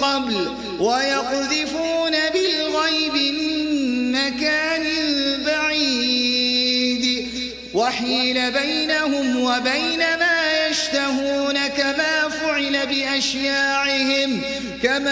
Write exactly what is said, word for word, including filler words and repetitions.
قبل ويقذفون بالغيب من مكان بعيد وحيل بينهم وبين ما يشتهون كما فعل بأشياعهم كما